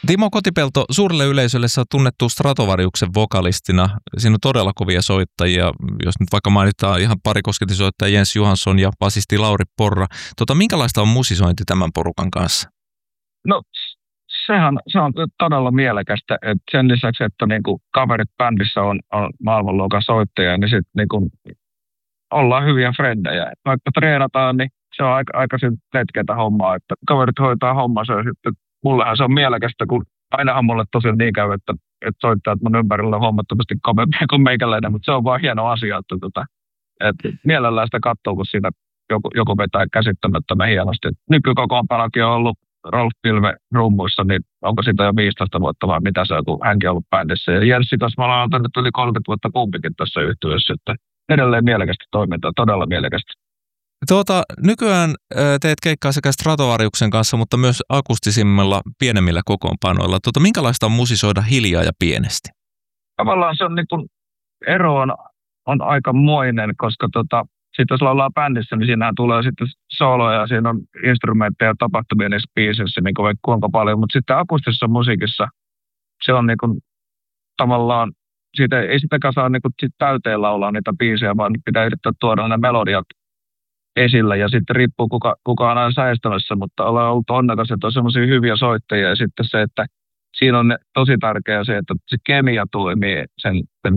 Timo Kotipelto, suurelle yleisölle sä oot tunnettu Stratovariuksen vokalistina. Siinä on todella kovia soittajia, jos nyt vaikka mainitaan ihan pari kosketinsoittaja Jens Johansson ja basisti Lauri Porra. Minkälaista on musisointi tämän porukan kanssa? No se on todella mielekästä, että sen lisäksi, että niinku kaverit bändissä on maailmanluokan soittajia, niin sitten niinku ollaan hyviä frendejä. Vaikka treenataan, niin se on aika letkeätä hommaa, että kaverit hoitaa hommansa ja sitten mullehan se on mielekästä, kun ainahan mulle tosiaan niin käy, että soittajat mun ympärillä on huomattavasti kovempia kuin meikäläinen, mutta se on vaan hieno asia, että mielellään sitä katsoo, kun siinä joku vetää käsittämättömän hienosti. Nykykokoonpanokin on ollut Rolf Pilve rummuissa, niin onko siitä jo 15 vuotta vai mitä se on, kun hänkin on ollut bändissä. Ja Jerssi kanssa me ollaan antanut yli 30 vuotta kumpikin tässä yhtyössä, että edelleen mielekästä toimintaa, todella mielekästä. Nykyään teet keikkaa sekä Stratovariuksen kanssa, mutta myös akustisimmilla pienemmillä kokoonpanoilla. Minkälaista on musisoida hiljaa ja pienesti? Tavallaan se on niin kuin, ero on aikamoinen, koska sitten jos ollaan bändissä, niin siinähän tulee sitten sooloja, siinä on instrumentteja ja tapahtumia niissä biisissä, niin kuin kuinka paljon. Mutta sitten akustisessa musiikissa se on niin kuin, tavallaan, ei sitäkään saa niin kuin, täyteen laulaa niitä biisejä, vaan pitää yrittää tuoda ne melodiat esillä ja sitten riippuu kuka on aina säestämässä, mutta ollaan ollut onnekas, että on semmoisia hyviä soittajia ja sitten se, että siinä on tosi tärkeää se, että se kemia toimii sen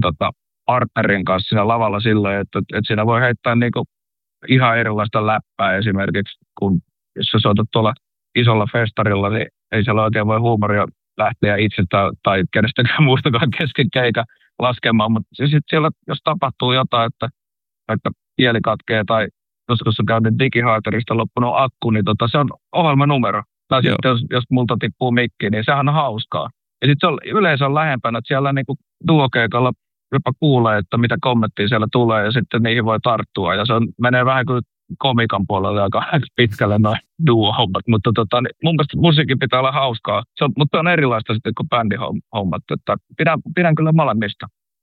partnerin kanssa siinä lavalla silloin, että siinä voi heittää niinku ihan erilaista läppää esimerkiksi, kun jos sä soitat tuolla isolla festarilla, niin ei siellä oikein voi huumoria lähteä itse tai kenestäkään muustakaan kesken keikan laskemaan, mutta sitten siellä, jos tapahtuu jotain, että kieli katkee tai joskus on käynyt digihaaterista loppunut akku, niin se on ohjelmanumero. Tai sitten jos multa tippuu mikki, niin sehän on hauskaa. Ja sitten se on yleensä lähempänä, että siellä niinku duokeikalla jopa kuulee, että mitä kommenttia siellä tulee ja sitten niihin voi tarttua. Ja se menee vähän kuin komikan puolelle aika pitkälle noin duo-hommat. Mutta mun mielestä musiikin pitää olla hauskaa. Mutta se on erilaista sitten kuin bändihommat. Että pidän kyllä molemmista.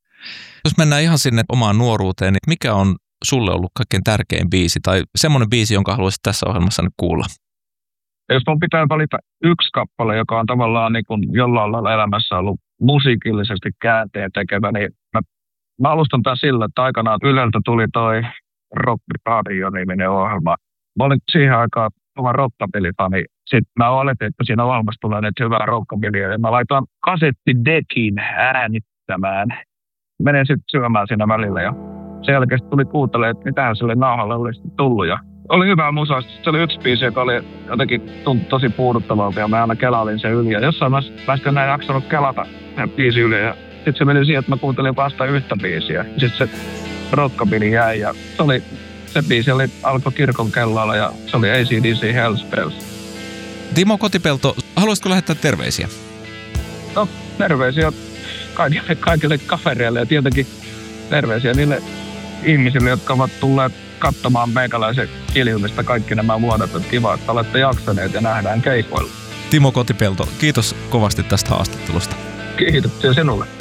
Jos mennään ihan sinne omaan nuoruuteen, niin mikä on sulle ollut kaikkein tärkein biisi tai semmoinen biisi, jonka haluaisit tässä ohjelmassa nyt kuulla? Jos mun pitää valita yksi kappale, joka on tavallaan niin kuin jollain lailla elämässä ollut musiikillisesti käänteen tekevä, niin mä alustan tämän sillä, että aikanaan Yleltä tuli toi Rock Radio-niminen ohjelma. Mä olin siihen aikaan oma rockabilly-fani. Sitten mä oletin, että siinä ohjelmassa tulee nyt hyvää rockabillyä ja mä laitan kasettidekin äänittämään. Menen sitten syömään siinä välillä ja sen jälkeen tuli kuuntelemaan, että mitähän sille nauhalle olisi tullut. Ja oli hyvää musaa. Se oli yksi biisi, joka oli jotenkin tosi puuduttavalta ja mä aina kelailin sen yli. Ja jossain mä sitten näin jaksanut kelata sen biisin yli. Ja sitten se meni siihen, että mä kuuntelin vasta yhtä biisiä. Sitten se rockabilly jäi ja se biisi alkoi kirkon kellolla ja se oli AC/DC Hell's Bells. Timo Kotipelto, haluaisitko lähettää terveisiä? No, terveisiä kaikille kavereille ja tietenkin terveisiä niille ihmisille, jotka ovat tulleet katsomaan meikäläisen kiljumista kaikki nämä vuodet. Että kiva, että olette jaksaneet ja nähdään keikoilla. Timo Kotipelto, kiitos kovasti tästä haastattelusta. Kiitos sinulle.